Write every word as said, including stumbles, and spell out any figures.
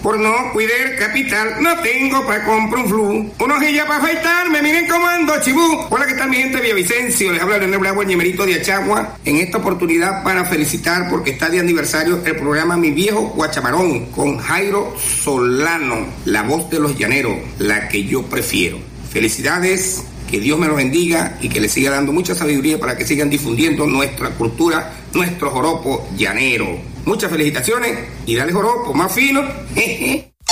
Por no cuidar capital, no tengo pa' comprar un flu. Una hojilla pa' afeitarme, miren cómo ando, chibú. Hola, ¿qué tal mi gente de Villavicencio? Les habla Leonel Bravo, el ñemerito de Achagua. En esta oportunidad para felicitar, porque está de aniversario, el programa Mi Viejo Guachamarón, con Jairo Solano, la voz de los llaneros, la que yo prefiero. Felicidades, que Dios me los bendiga y que les siga dando mucha sabiduría para que sigan difundiendo nuestra cultura, nuestro joropo llanero. Muchas felicitaciones y dale joropo más fino. Jeje.